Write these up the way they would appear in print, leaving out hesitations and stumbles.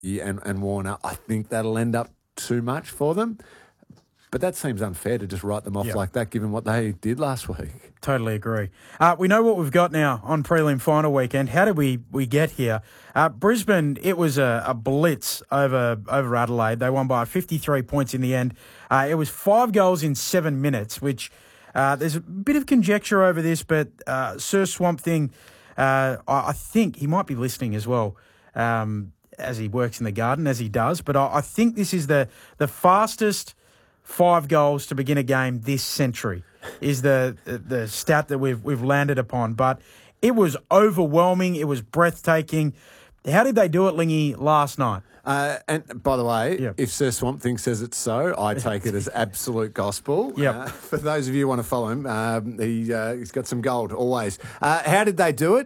and Warner, I think that'll end up too much for them. But that seems unfair to just write them off like that, given what they did last week. Totally agree. We know what we've got now on prelim final weekend. How did we get here? Brisbane, it was a blitz over Adelaide. They won by 53 points in the end. It was 5 goals in 7 minutes, which there's a bit of conjecture over this, but Sir Swamp Thing, I think he might be listening as well, as he works in the garden, as he does. But I think this is the fastest 5 goals to begin a game this century is the stat that we've landed upon. But it was overwhelming. It was breathtaking. How did they do it, Lingy, last night? And by the way, if Sir Swamp Thing says it's so, I take it as absolute gospel. For those of you who want to follow him, he's got some gold always. How did they do it?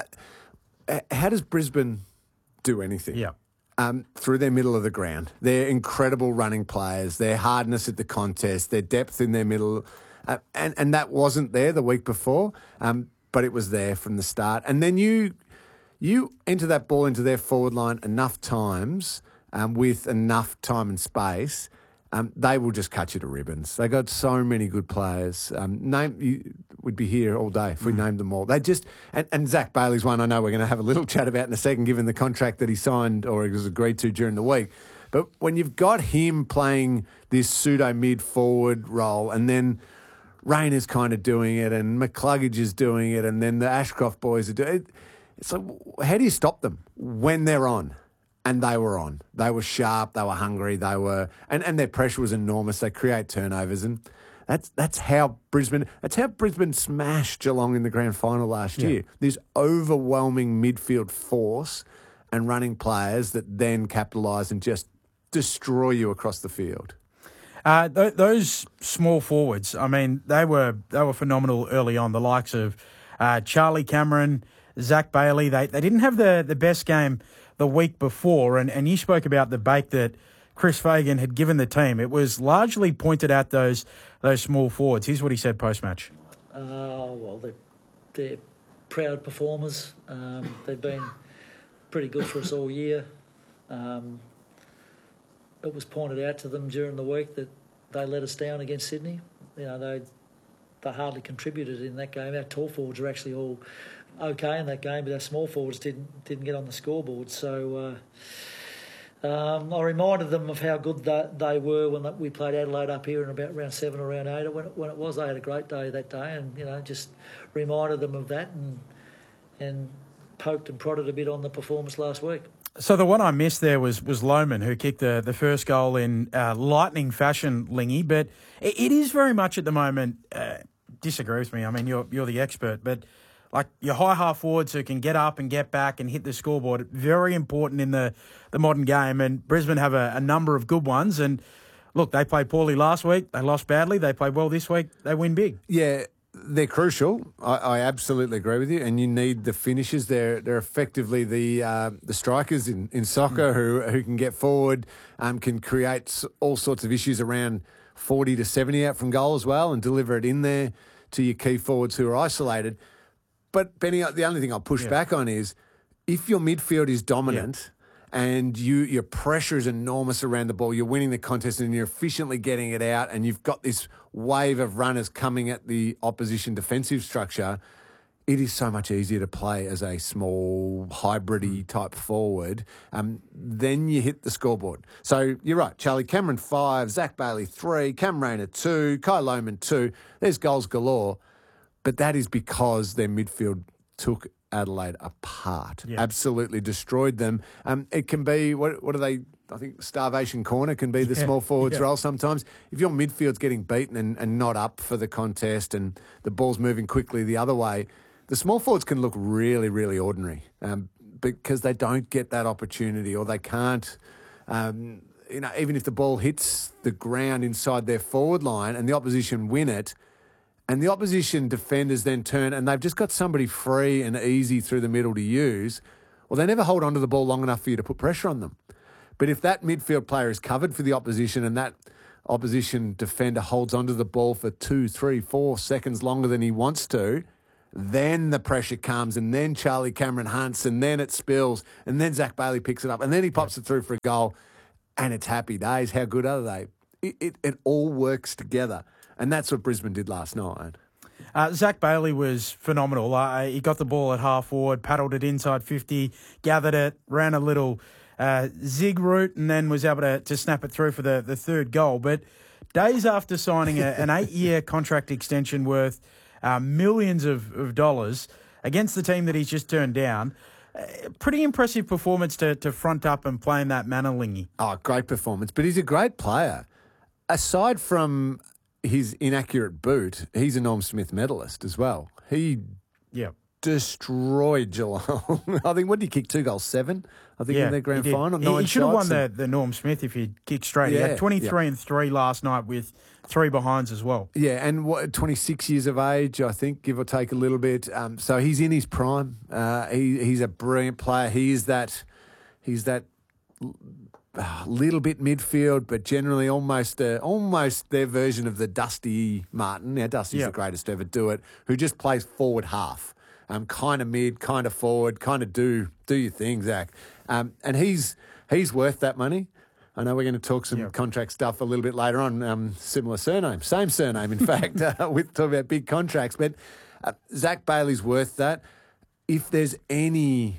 How does Brisbane do anything? Through their middle of the ground. Their incredible running players, their hardness at the contest, their depth in their middle. And that wasn't there the week before, but it was there from the start. And then you enter that ball into their forward line enough times with enough time and space, they will just cut you to ribbons. They got so many good players. We'd be here all day if we named them all. They just and Zach Bailey's one I know we're going to have a little chat about in a second, given the contract that he signed or was agreed to during the week. But when you've got him playing this pseudo mid forward role, and then Rayner's kind of doing it, and McCluggage is doing it, and then the Ashcroft boys are doing it. It's like, how do you stop them when they're on? And they were on. They were sharp. They were hungry. They were, and their pressure was enormous. They create turnovers, and that's how Brisbane. That's how Brisbane smashed Geelong in the grand final last year. This overwhelming midfield force and running players that then capitalise and just destroy you across the field. Those small forwards, I mean, they were phenomenal early on. The likes of Charlie Cameron, Zach Bailey. They didn't have the best game the week before, and you spoke about the bait that Chris Fagan had given the team. It was largely pointed at those small forwards. Here's what he said post-match. Well, they're proud performers. They've been pretty good for us all year. It was pointed out to them during the week that they let us down against Sydney. You know, they hardly contributed in that game. Our tall forwards are actually all okay in that game, but our small forwards didn't get on the scoreboard. So I reminded them of how good they were when we played Adelaide up here in about round 7 or round 8. When it was, they had a great day that day, and just reminded them of that and poked and prodded a bit on the performance last week. So the one I missed there was Lohman, who kicked the first goal in lightning fashion, Lingy. But it is very much at the moment, disagree with me, I mean, you're the expert, but like your high half forwards who can get up and get back and hit the scoreboard, very important in the modern game. And Brisbane have a number of good ones. And look, they played poorly last week. They lost badly. They played well this week. They win big. Yeah, they're crucial. I absolutely agree with you. And you need the finishers. They're effectively the strikers in soccer who can get forward, can create all sorts of issues around 40 to 70 out from goal as well and deliver it in there to your key forwards who are isolated. But, Benny, the only thing I'll push back on is if your midfield is dominant and your pressure is enormous around the ball, you're winning the contest and you're efficiently getting it out and you've got this wave of runners coming at the opposition defensive structure, it is so much easier to play as a small, hybrid-y type forward. Then you hit the scoreboard. So you're right. Charlie Cameron, 5, Zach Bailey, 3, Cam Rayner, 2, Kai Lohman, 2. There's goals galore. But that is because their midfield took Adelaide apart. Absolutely destroyed them. It can be, what are they, I think starvation corner can be the small forwards role sometimes. If your midfield's getting beaten and not up for the contest and the ball's moving quickly the other way, the small forwards can look really, really ordinary because they don't get that opportunity or they can't, even if the ball hits the ground inside their forward line and the opposition win it, and the opposition defenders then turn and they've just got somebody free and easy through the middle to use, well, they never hold onto the ball long enough for you to put pressure on them. But if that midfield player is covered for the opposition and that opposition defender holds onto the ball for 2, 3, 4 seconds longer than he wants to, then the pressure comes, and then Charlie Cameron hunts, and then it spills, and then Zach Bailey picks it up, and then he pops it through for a goal, and it's happy days. How good are they? It all works together, and that's what Brisbane did last night. Zach Bailey was phenomenal. He got the ball at half forward, paddled it inside 50, gathered it, ran a little zig route, and then was able to snap it through for the third goal. But days after signing an 8-year contract extension worth millions of dollars against the team that he's just turned down, pretty impressive performance to front up and play in that manner, Lingy. Oh, great performance. But he's a great player. Aside from his inaccurate boot, he's a Norm Smith medalist as well. He destroyed Geelong. I think, what did he kick? 2 goals, 7? I think in their grand final. He should have won the Norm Smith if he'd kicked straight. He had 23 and 3 last night with 3 behinds as well. Yeah, and 26 years of age, I think, give or take a little bit. So he's in his prime. He's a brilliant player. He's that little bit midfield, but generally almost their version of the Dusty Martin. Now, Dusty's the greatest to ever do it, who just plays forward half. Kind of mid, kind of forward, kind of do your thing, Zach. And he's worth that money. I know we're going to talk some contract stuff a little bit later on. Similar surname, same surname, in fact, with talking about big contracts. But Zach Bailey's worth that. If there's any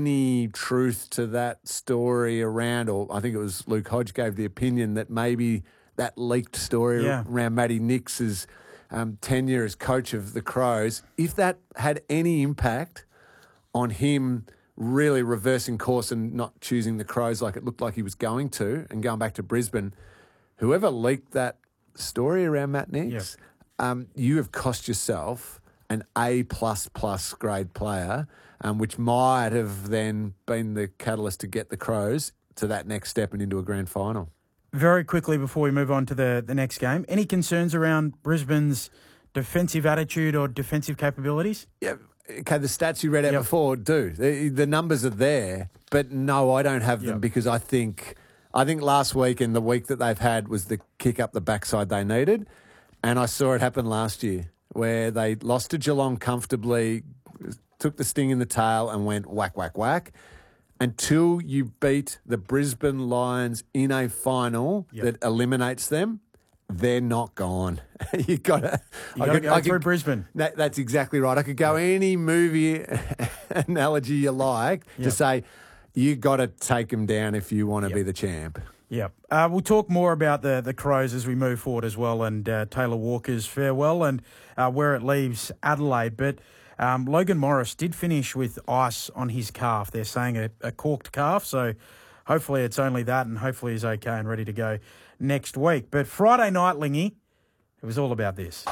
truth to that story around, or I think it was Luke Hodge gave the opinion that maybe that leaked story around Matty Nix's tenure as coach of the Crows, if that had any impact on him really reversing course and not choosing the Crows like it looked like he was going to and going back to Brisbane, whoever leaked that story around Matt Nix, you have cost yourself an A++ grade player, which might have then been the catalyst to get the Crows to that next step and into a grand final. Very quickly before we move on to the next game, any concerns around Brisbane's defensive attitude or defensive capabilities? Yeah, okay, the stats you read out before do. The numbers are there, but no, I don't have them because I think last week and the week that they've had was the kick up the backside they needed, and I saw it happen last year where they lost to Geelong comfortably, took the sting in the tail and went whack, whack, whack. Until you beat the Brisbane Lions in a final that eliminates them, they're not gone. You got to go through Brisbane. That's exactly right. I could go any movie analogy you like to say you got to take them down if you want to be the champ. Yep. We'll talk more about the Crows as we move forward as well, and Taylor Walker's farewell and where it leaves Adelaide. But Logan Morris did finish with ice on his calf. They're saying a corked calf, so hopefully it's only that, and hopefully he's okay and ready to go next week. But Friday night, Lingy, it was all about this.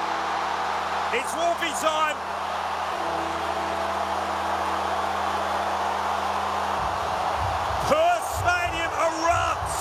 It's Wolfie time. Perth Stadium erupts.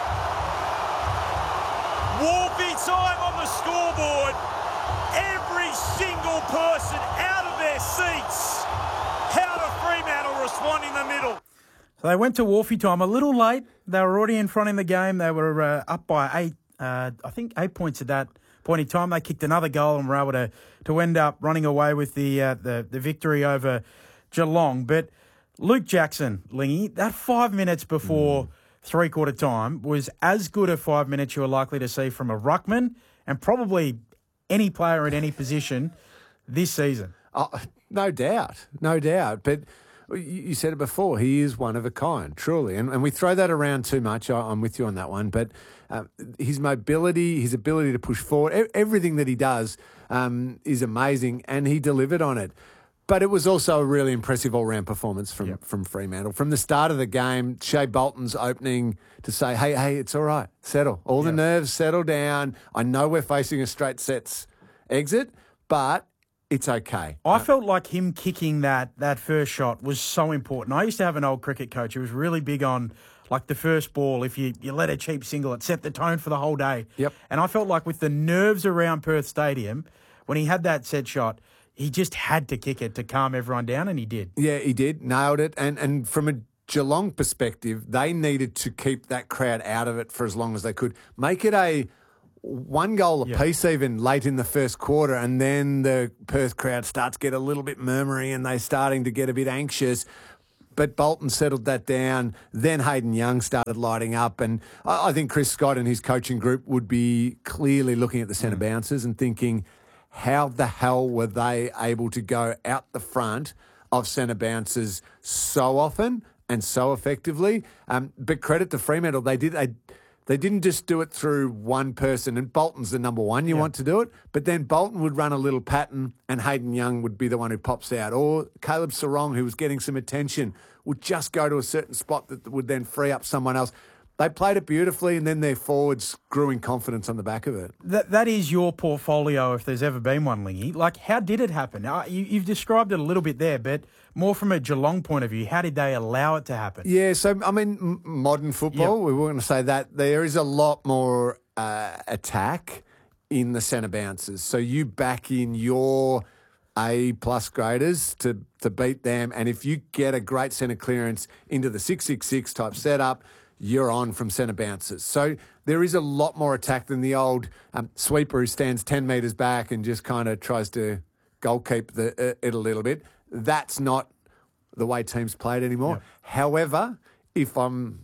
Wolfie time on the scoreboard. Every single person out of their seats. How do Fremantle respond in the middle? So they went to Wolfie time a little late. They were already in front in the game. They were up by 8 points at that point in time. They kicked another goal and were able to end up running away with the victory over Geelong. But Luke Jackson, Lingy, that 5 minutes before three-quarter time was as good a 5 minutes you were likely to see from a ruckman and probably any player in any position this season. Oh, no doubt. But you said it before, he is one of a kind, truly. And we throw that around too much. I'm with you on that one. But his mobility, his ability to push forward, everything that he does is amazing, and he delivered on it. But it was also a really impressive all-round performance from Fremantle. From the start of the game, Shea Bolton's opening to say, hey, it's all right, settle. All the nerves, settle down. I know we're facing a straight sets exit, but it's okay. I felt like him kicking that first shot was so important. I used to have an old cricket coach who was really big on, like, the first ball. If you let a cheap single, it set the tone for the whole day. Yep. And I felt like with the nerves around Perth Stadium, when he had that set shot, he just had to kick it to calm everyone down, and he did. Yeah, he did. Nailed it. And from a Geelong perspective, they needed to keep that crowd out of it for as long as they could. Make it a one goal apiece even late in the first quarter, and then the Perth crowd starts to get a little bit murmuring and they're starting to get a bit anxious. But Bolton settled that down. Then Hayden Young started lighting up. And I think Chris Scott and his coaching group would be clearly looking at the centre bouncers and thinking, how the hell were they able to go out the front of centre bouncers so often and so effectively? But credit to Fremantle, they didn't just do it through one person, and Bolton's the number one you want to do it, but then Bolton would run a little pattern and Hayden Young would be the one who pops out, or Caleb Sarong, who was getting some attention, would just go to a certain spot that would then free up someone else. They played it beautifully, and then their forwards grew in confidence on the back of it. That is your portfolio, if there's ever been one, Lingy. Like, how did it happen? You've described it a little bit there, but more from a Geelong point of view, how did they allow it to happen? Yeah, so, I mean, modern football, we were going to say that there is a lot more attack in the centre bounces. So you back in your A-plus graders to beat them, and if you get a great centre clearance into the 6-6-6 type setup, you're on from centre bounces. So there is a lot more attack than the old sweeper who stands 10 metres back and just kind of tries to goal keep it a little bit. That's not the way teams play it anymore. Yep. However, if I'm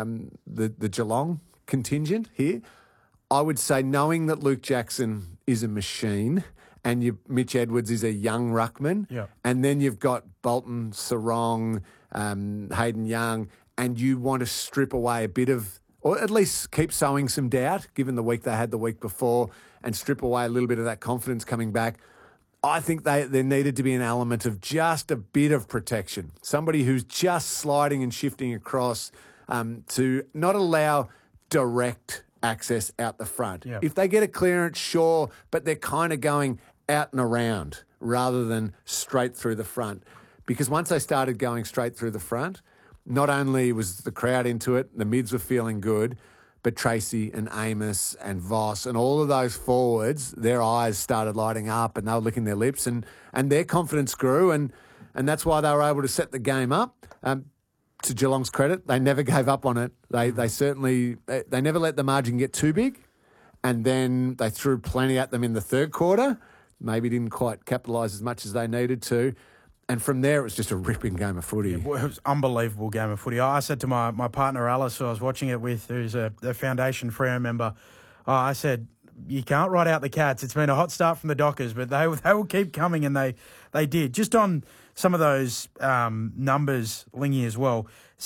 the Geelong contingent here, I would say, knowing that Luke Jackson is a machine and Mitch Edwards is a young ruckman, and then you've got Bolton, Sarong, Hayden Young, and you want to strip away a bit of, or at least keep sowing some doubt, given the week they had the week before, and strip away a little bit of that confidence coming back. I think there needed to be an element of just a bit of protection. Somebody who's just sliding and shifting across to not allow direct access out the front. Yep. If they get a clearance, sure, but they're kind of going out and around rather than straight through the front. Because once they started going straight through the front, not only was the crowd into it, the mids were feeling good, but Tracy and Amos and Voss and all of those forwards, their eyes started lighting up and they were licking their lips, and their confidence grew, and that's why they were able to set the game up. To Geelong's credit, they never gave up on it. They certainly never let the margin get too big, and then they threw plenty at them in the third quarter. Maybe didn't quite capitalise as much as they needed to. And from there, it was just a ripping game of footy. It was an unbelievable game of footy. I said to my partner, Alice, who I was watching it with, who's a Foundation Freo member, I said, you can't write out the Cats. It's been a hot start from the Dockers, but they will keep coming, and they did. Just on some of those numbers, Lingy, as well,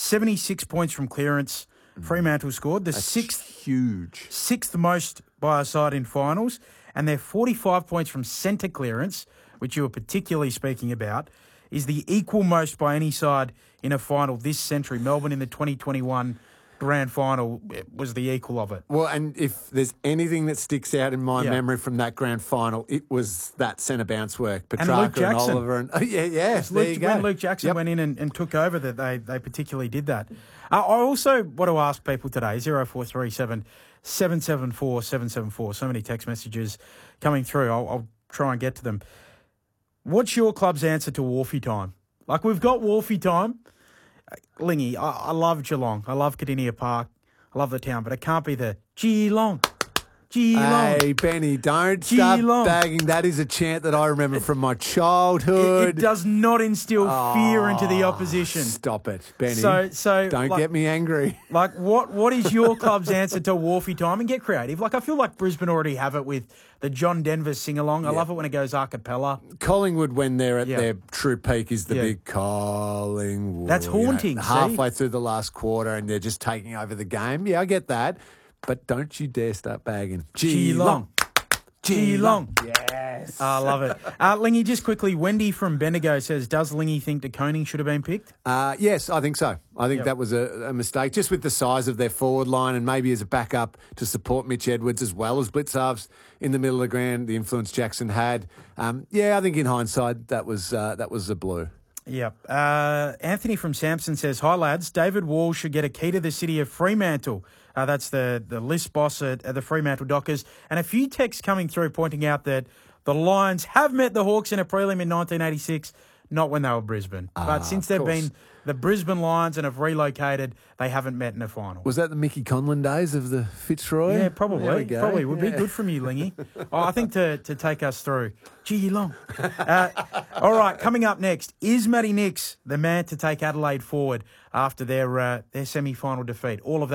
76 points from clearance, Fremantle scored. That's huge. Sixth most by a side in finals, and they're 45 points from centre clearance, which you were particularly speaking about, is the equal most by any side in a final this century. Melbourne in the 2021 grand final was the equal of it. Well, and if there's anything that sticks out in my memory from that grand final, it was that centre bounce work. Petrarca and Oliver. And, When Luke Jackson went in and took over, that they particularly did that. I also want to ask people today, 0437 774 774. So many text messages coming through. I'll try and get to them. What's your club's answer to Wharfie time? Like, we've got Wharfie time. Lingy, I love Geelong. I love Cardinia Park. I love the town, but it can't be the Geelong. Hey, Benny, don't stop bagging. That is a chant that I remember from my childhood. It does not instill fear into the opposition. Stop it, Benny. So don't get me angry. Like, what is your club's answer to Wharfie time? And get creative. Like, I feel like Brisbane already have it with the John Denver sing-along. I love it when it goes a cappella. Collingwood, when they're at their true peak, is the big Collingwood. That's haunting, halfway through the last quarter, and they're just taking over the game. Yeah, I get that. But don't you dare start bagging. Geelong. Yes. I love it. Lingy, just quickly, Wendy from Bendigo says, does Lingy think De Koning should have been picked? Yes, I think so. I think that was a mistake, just with the size of their forward line and maybe as a backup to support Mitch Edwards as well as Blitzarves in the middle of the ground, the influence Jackson had. I think in hindsight that was a blue. Yep. Anthony from Samson says, hi, lads. David Wall should get a key to the city of Fremantle. That's the list boss at the Fremantle Dockers. And a few texts coming through pointing out that the Lions have met the Hawks in a prelim in 1986, not when they were Brisbane. But since they've been the Brisbane Lions and have relocated. They haven't met in a final. Was that the Mickey Conlon days of the Fitzroy? Yeah, probably. There we go. Probably would be good from you, Lingy. I think to take us through. Gee long. All right, coming up next, is Matty Nicks the man to take Adelaide forward after their semi-final defeat? All of that.